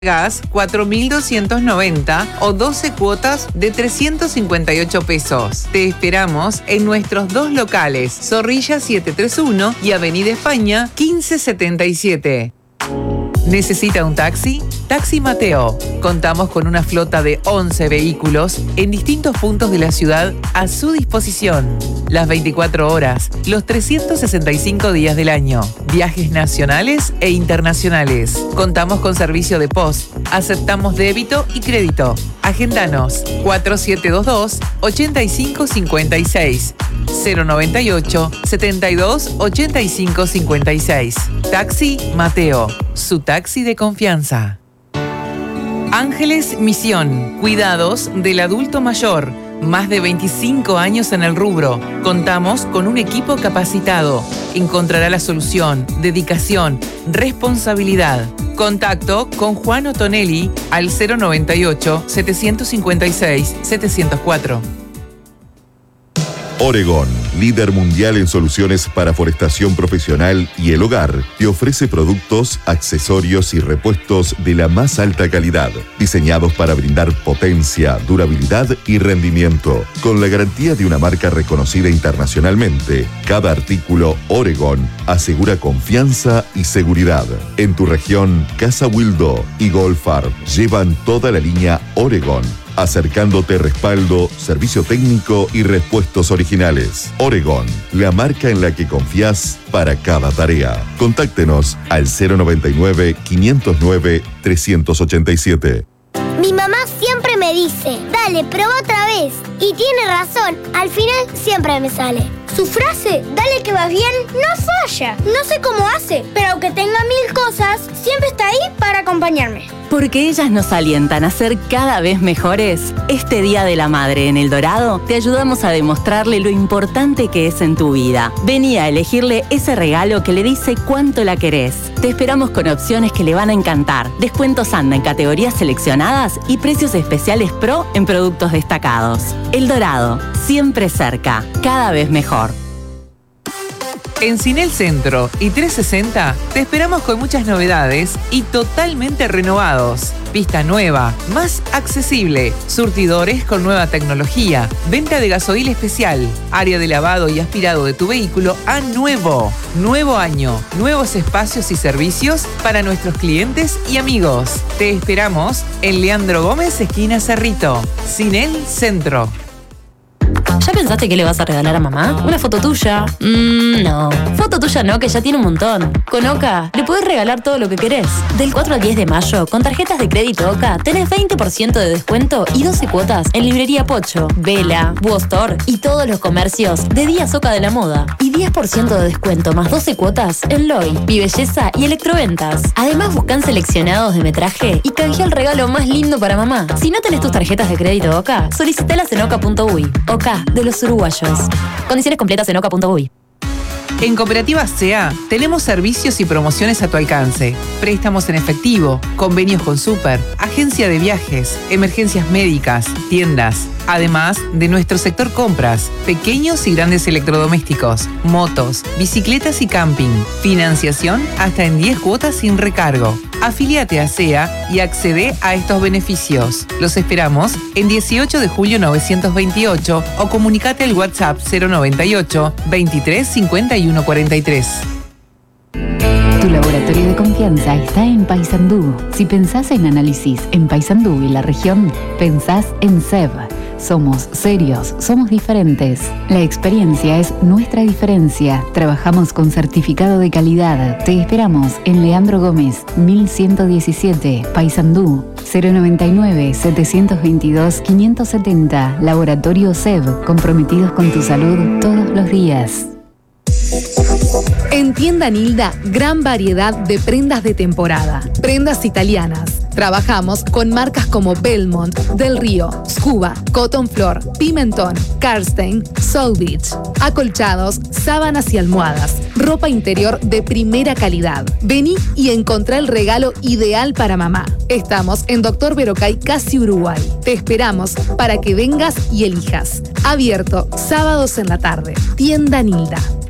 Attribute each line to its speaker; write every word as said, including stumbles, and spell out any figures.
Speaker 1: Gas cuatro mil doscientos noventa o doce cuotas de trescientos cincuenta y ocho pesos. Te esperamos en nuestros dos locales, Zorrilla setecientos treinta y uno y Avenida España quince setenta y siete. ¿Necesita un taxi? Taxi Mateo. Contamos con una flota de once vehículos en distintos puntos de la ciudad a su disposición. Las veinticuatro horas, los trescientos sesenta y cinco días del año. Viajes nacionales e internacionales. Contamos con servicio de post. Aceptamos débito y crédito. Agéndanos cuatro siete dos dos, ocho cinco cinco seis, cero noventa y ocho, setenta y dos, ochenta y cinco cincuenta y seis. Taxi Mateo, su taxi de confianza. Ángeles Misión, cuidados del adulto mayor. Más de veinticinco años en el rubro. Contamos con un equipo capacitado. Encontrará la solución, dedicación, responsabilidad. Contacto con Juan Otonelli al cero noventa y ocho, setecientos cincuenta y seis, setecientos cuatro.
Speaker 2: Oregon, líder mundial en soluciones para forestación profesional y el hogar, te ofrece productos, accesorios y repuestos de la más alta calidad, diseñados para brindar potencia, durabilidad y rendimiento. Con la garantía de una marca reconocida internacionalmente, cada artículo Oregon asegura confianza y seguridad. En tu región, Casa Wildo y Golfar llevan toda la línea Oregon, acercándote respaldo, servicio técnico y repuestos originales. Oregon, la marca en la que confías para cada tarea. Contáctenos al cero noventa y nueve, quinientos nueve, trescientos ochenta y siete.
Speaker 3: Mi mamá siempre me dice, dale, prueba otra vez. Y tiene razón, al final siempre me sale. Su frase, dale que vas bien, no falla. No sé cómo hace, pero aunque tenga mil cosas, siempre está ahí para acompañarme.
Speaker 4: Porque ellas nos alientan a ser cada vez mejores. Este Día de la Madre en El Dorado, te ayudamos a demostrarle lo importante que es en tu vida. Vení a elegirle ese regalo que le dice cuánto la querés. Te esperamos con opciones que le van a encantar. Descuentos anda en categorías seleccionadas y precios especiales pro en productos destacados. El Dorado, siempre cerca, cada vez mejor.
Speaker 1: En Cinel Centro y trescientos sesenta te esperamos con muchas novedades y totalmente renovados. Pista nueva, más accesible, surtidores con nueva tecnología, venta de gasoil especial, área de lavado y aspirado de tu vehículo a nuevo. Nuevo año, nuevos espacios y servicios para nuestros clientes y amigos. Te esperamos en Leandro Gómez, esquina Cerrito. Cinel Centro.
Speaker 5: ¿Ya pensaste qué le vas a regalar a mamá? ¿Una foto tuya? Mmm, no. Foto tuya no, que ya tiene un montón. Con Oca le podés regalar todo lo que querés. Del cuatro al diez de mayo, con tarjetas de crédito Oca, tenés veinte por ciento de descuento y doce cuotas en Librería Pocho, Vela, Buostore y todos los comercios de Díaz Oca de la Moda. Y diez por ciento de descuento más doce cuotas en Loy, Mi Belleza y Electroventas. Además, buscan seleccionados de metraje y canjea el regalo más lindo para mamá. Si no tenés tus tarjetas de crédito Oca, solicitalas en oca punto uy. Oca, de los uruguayos. Condiciones completas en oca punto uy.
Speaker 1: En Cooperativa C E A tenemos servicios y promociones a tu alcance. Préstamos en efectivo, convenios con Super, agencia de viajes, emergencias médicas, tiendas. Además de nuestro sector compras, pequeños y grandes electrodomésticos, motos, bicicletas y camping. Financiación hasta en diez cuotas sin recargo. Afíliate a C E A y accede a estos beneficios. Los esperamos en dieciocho de julio novecientos veintiocho o comunicate al WhatsApp cero noventa y ocho, veintitrés, cincuenta y uno cuarenta y tres.
Speaker 6: Tu laboratorio de confianza está en Paysandú. Si pensás en análisis en Paysandú y la región, pensás en S E B. Somos serios, somos diferentes. La experiencia es nuestra diferencia. Trabajamos con certificado de calidad. Te esperamos en Leandro Gómez, mil ciento diecisiete, Paysandú, cero noventa y nueve, setecientos veintidós, quinientos setenta. Laboratorio S E B, comprometidos con tu salud todos los días.
Speaker 7: En Tienda Nilda, gran variedad de prendas de temporada. Prendas italianas. Trabajamos con marcas como Belmont, Del Río, Scuba, Cotton Flor, Pimentón, Karstein, Soul Beach. Acolchados, sábanas y almohadas. Ropa interior de primera calidad. Vení y encontrá el regalo ideal para mamá. Estamos en Doctor Verocay, casi Uruguay. Te esperamos para que vengas y elijas. Abierto sábados en la tarde. Tienda Nilda.